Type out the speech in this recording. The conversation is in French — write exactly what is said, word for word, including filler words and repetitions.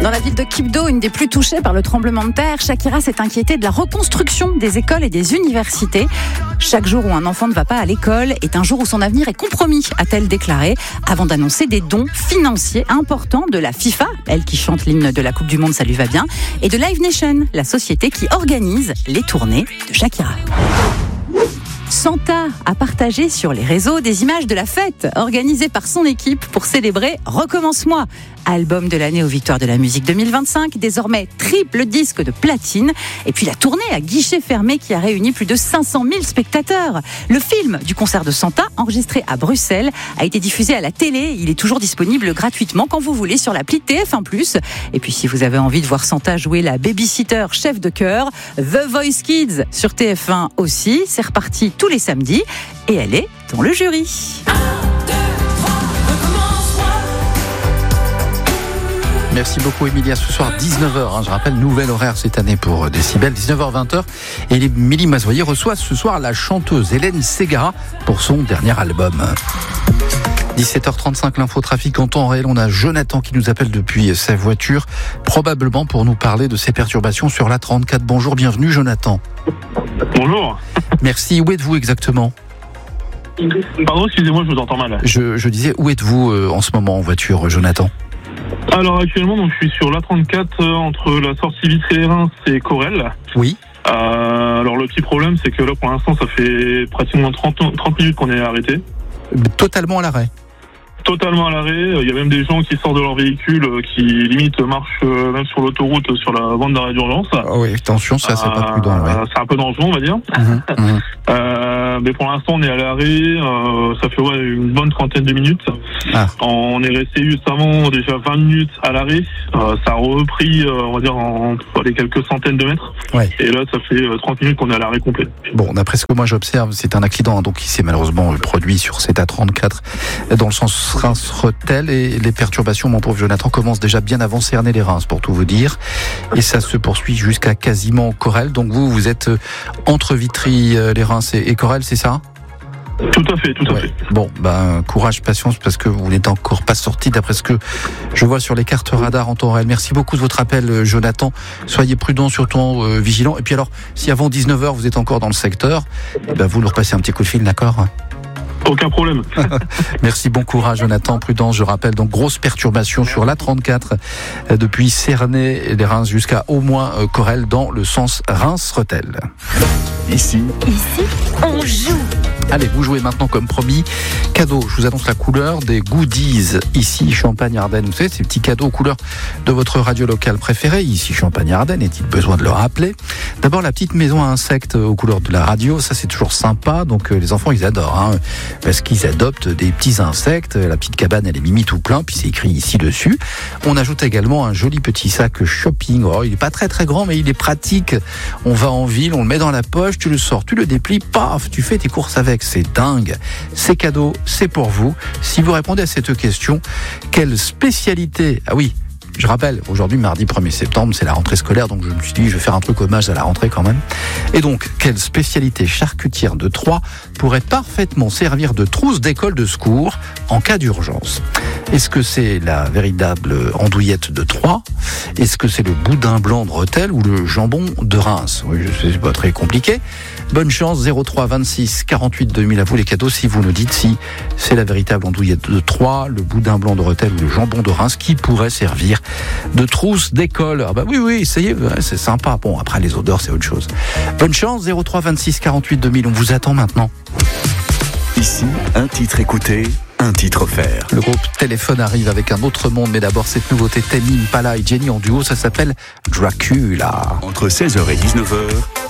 Dans la ville de Quibdó, une des plus touchées par le tremblement de terre, Shakira s'est inquiétée de la reconstruction des écoles et des universités. Chaque jour où un enfant ne va pas à l'école est un jour où son avenir est compromis, a-t-elle déclaré, avant d'annoncer des dons financiers importants de la FIFA, elle qui chante l'hymne de la Coupe du Monde, ça lui va bien, et de Live Nation, la société qui organise les tournées de Shakira. Santa a partagé sur les réseaux des images de la fête organisée par son équipe pour célébrer Recommence-moi, album de l'année aux Victoires de la musique deux mille vingt-cinq, désormais triple disque de platine, et puis la tournée à guichet fermé qui a réuni plus de cinq cent mille spectateurs. Le film du concert de Santa, enregistré à Bruxelles, a été diffusé à la télé. Il est toujours disponible gratuitement quand vous voulez sur l'appli T F un plus. Et puis si vous avez envie de voir Santa jouer la babysitter chef de chœur, The Voice Kids sur T F un aussi, c'est reparti tous les samedis et elle est dans le jury. Merci beaucoup Emilia, ce soir dix-neuf heures, hein, je rappelle, nouvel horaire cette année pour Décibel, dix-neuf heures vingt. Et Émilie Mazoyer reçoit ce soir la chanteuse Hélène Ségara pour son dernier album. dix-sept heures trente-cinq, l'infotrafic en temps réel. On a Jonathan qui nous appelle depuis sa voiture, probablement pour nous parler de ses perturbations sur l'A trente-quatre. Bonjour, bienvenue Jonathan. Bonjour. Merci, où êtes-vous exactement ? Pardon, excusez-moi, je vous entends mal. Je, je disais, où êtes-vous euh, en ce moment en voiture, Jonathan ? Alors actuellement, donc, je suis sur l'A trente-quatre euh, entre la sortie Vitré-les-Reims et Corel. Oui. Euh, alors le petit problème, c'est que là pour l'instant, ça fait pratiquement trente, trente minutes qu'on est arrêté. Totalement à l'arrêt. Totalement à l'arrêt. Il y a même des gens qui sortent de leur véhicule, qui limite marchent euh, même sur l'autoroute, sur la bande d'arrêt d'urgence. Oh oui, attention, ça c'est euh, pas prudent. Ouais. C'est un peu dangereux, on va dire. Mmh, mmh. Euh, mais pour l'instant, on est à l'arrêt. Euh, ça fait ouais, une bonne trentaine de minutes. Ah. On est resté justement déjà vingt minutes à l'arrêt. Euh, ça a repris, euh, on va dire, en, en les quelques centaines de mètres. Ouais. Et là, ça fait trente minutes qu'on est à l'arrêt complet. Bon, d'après ce que moi j'observe, c'est un accident hein, donc qui s'est malheureusement produit sur cette A trente-quatre dans le sens Reims-Rethel, et les perturbations, mon pauvre Jonathan, commencent déjà bien avant Cernay-les-Reims, pour tout vous dire. Et ça se poursuit jusqu'à quasiment Corel. Donc vous, vous êtes entre Vitry-les-Reims et Corel, c'est ça ? Tout à fait, tout à ouais. fait. Bon, ben, courage, patience, parce que vous n'êtes encore pas sorti d'après ce que je vois sur les cartes radar en temps réel. Merci beaucoup de votre appel, Jonathan. Soyez prudents, surtout euh, vigilants. Et puis alors, si avant dix-neuf heures, vous êtes encore dans le secteur, eh ben, vous nous repassez un petit coup de fil, d'accord ? Aucun problème. Merci, bon courage Jonathan, prudence, je rappelle, donc grosse perturbation sur l'A trente-quatre euh, depuis Cernay-les-Reims jusqu'à au moins euh, Corel dans le sens Reims-Rethel. Ici, ici, on joue. Allez, vous jouez maintenant comme promis. Cadeau, je vous annonce la couleur des goodies. Ici, Champagne-Ardenne, vous savez, ces petits cadeaux aux couleurs de votre radio locale préférée. Ici, Champagne-Ardenne, est-il besoin de le rappeler ? D'abord, la petite maison à insectes aux couleurs de la radio, ça c'est toujours sympa. Donc euh, les enfants, ils adorent, hein, parce qu'ils adoptent des petits insectes. La petite cabane, elle est mimi tout plein, puis c'est écrit ici dessus. On ajoute également un joli petit sac shopping. Oh, il est pas très très grand, mais il est pratique. On va en ville, on le met dans la poche, tu le sors, tu le déplies, paf, tu fais tes courses avec. C'est dingue. C'est cadeau, c'est pour vous. Si vous répondez à cette question, quelle spécialité... Ah oui, je rappelle, aujourd'hui, mardi premier septembre, c'est la rentrée scolaire, donc je me suis dit, je vais faire un truc hommage à la rentrée quand même. Et donc, quelle spécialité charcutière de Troyes pourrait parfaitement servir de trousse d'école de secours en cas d'urgence ? Est-ce que c'est la véritable andouillette de Troyes ? Est-ce que c'est le boudin blanc de Rethel ou le jambon de Reims ? Oui, je sais, c'est pas très compliqué. Bonne chance, zéro trois vingt-six quarante-huit deux mille à vous les cadeaux si vous nous dites si c'est la véritable andouillette de Troyes, le boudin blanc de Rethel ou le jambon de Reims qui pourrait servir de trousse d'école. Ah bah oui, oui, ça y est, c'est sympa. Bon, après les odeurs, c'est autre chose. Bonne chance, zéro trois vingt-six quarante-huit deux mille, on vous attend maintenant. Ici, un titre écouté, un titre offert. Le groupe Téléphone arrive avec un autre monde, mais d'abord cette nouveauté Tame Impala et Jenny en duo, ça s'appelle Dracula. Entre seize heures et dix-neuf heures,